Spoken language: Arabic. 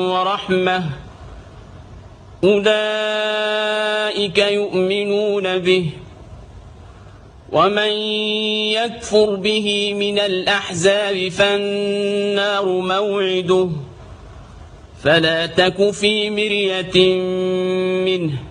ورحمة أولئك يؤمنون به ومن يكفر به من الأحزاب فالنار موعده فلا تك في مرية منه